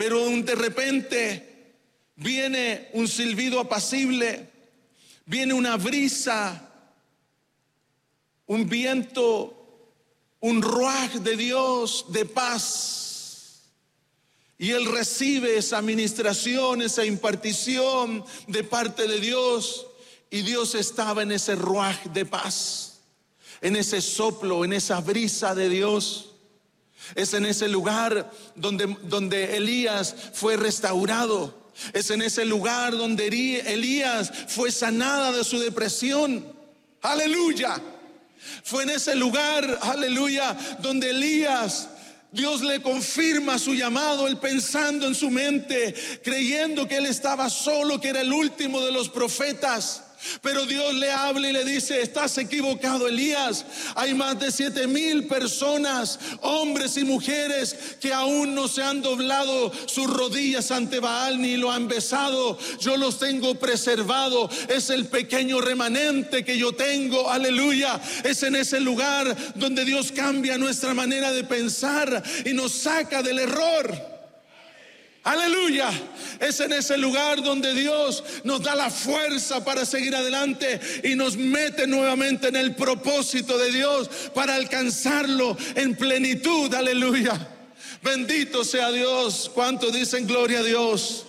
pero de repente viene un silbido apacible, viene una brisa, un viento, un ruaj de Dios de paz. Y él recibe esa administración, esa impartición de parte de Dios. Y Dios estaba en ese ruaj de paz, en ese soplo, en esa brisa de Dios. Es en ese lugar donde Elías fue restaurado. Es en ese lugar donde Elías fue sanada de su depresión. Aleluya. Fue en ese lugar, aleluya, donde Elías, Dios le confirma su llamado, él pensando en su mente, creyendo que él estaba solo, que era el último de los profetas. Pero Dios le habla y le dice: estás equivocado, Elías. Hay más de 7,000 personas, hombres y mujeres, que aún no se han doblado sus rodillas ante Baal ni lo han besado. Yo los tengo preservado. Es el pequeño remanente que yo tengo. Aleluya. Es en ese lugar donde Dios cambia nuestra manera de pensar y nos saca del error. Aleluya. Es en ese lugar donde Dios nos da la fuerza para seguir adelante y nos mete nuevamente en el propósito de Dios para alcanzarlo en plenitud. Aleluya. Bendito sea Dios. ¿Cuántos dicen gloria a Dios?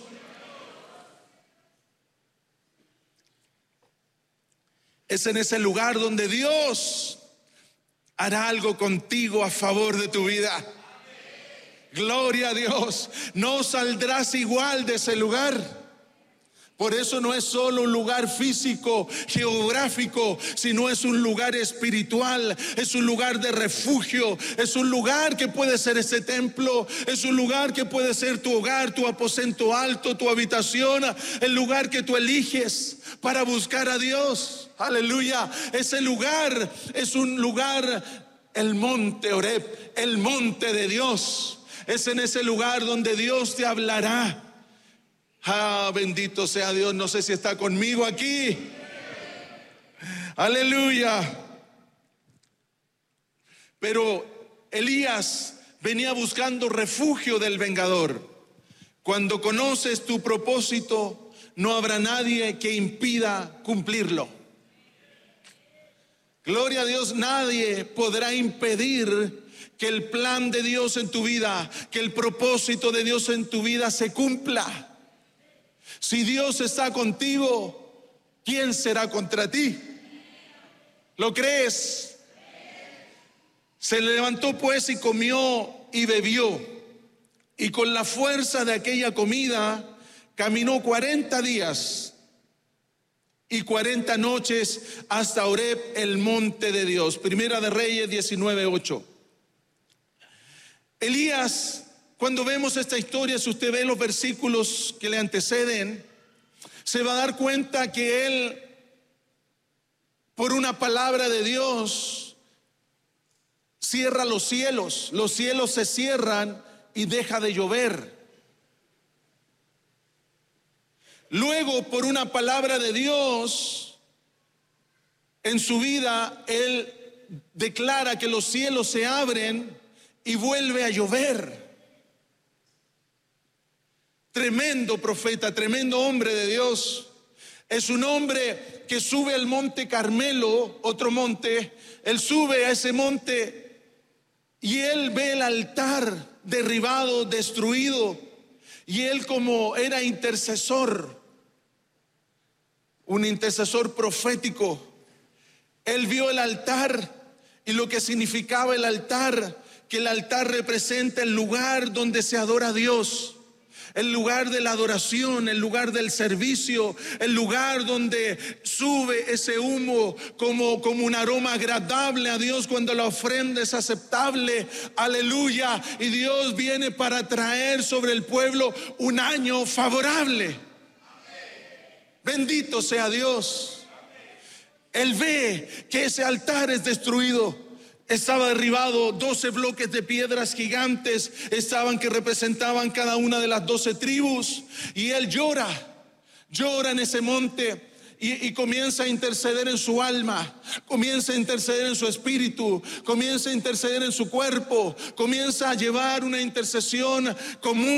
Es en ese lugar donde Dios hará algo contigo a favor de tu vida. Gloria a Dios. No saldrás igual de ese lugar. Por eso no es solo un lugar físico, geográfico, sino es un lugar espiritual, es un lugar de refugio, es un lugar que puede ser ese templo, es un lugar que puede ser tu hogar, tu aposento alto, tu habitación, el lugar que tú eliges para buscar a Dios. Aleluya. Ese lugar es un lugar, el monte Oreb, el monte de Dios. Es en ese lugar donde Dios te hablará. Bendito sea Dios. No sé si está conmigo aquí. Aleluya. Pero Elías venía buscando refugio del vengador. Cuando conoces tu propósito, no habrá nadie que impida cumplirlo. Gloria a Dios. Nadie podrá impedir que el plan de Dios en tu vida, que el propósito de Dios en tu vida se cumpla. Si Dios está contigo, ¿quién será contra ti? ¿Lo crees? Se levantó pues y comió y bebió, y con la fuerza de aquella comida caminó 40 días y 40 noches hasta Oreb, el monte de Dios. Primera de Reyes 19:8. Elías, cuando vemos esta historia, si usted ve los versículos que le anteceden, se va a dar cuenta que él, por una palabra de Dios, cierra los cielos se cierran y deja de llover. Luego, por una palabra de Dios en su vida, él declara que los cielos se abren y vuelve a llover. Tremendo profeta, tremendo hombre de Dios. Es un hombre que sube al monte Carmelo, otro monte. Él sube a ese monte y él ve el altar derribado, destruido. Y él, como era intercesor, un intercesor profético, él vio el altar y lo que significaba el altar, que el altar representa el lugar donde se adora a Dios, el lugar de la adoración, el lugar del servicio, el lugar donde sube ese humo como un aroma agradable a Dios cuando la ofrenda es aceptable. Aleluya. Y Dios viene para traer sobre el pueblo un año favorable. Bendito sea Dios. Él ve que ese altar es destruido. Estaba derribado, 12 bloques de piedras gigantes estaban, que representaban cada una de las 12 tribus. Y él llora en ese monte y comienza a interceder en su alma, comienza a interceder en su espíritu, comienza a interceder en su cuerpo, comienza a llevar una intercesión común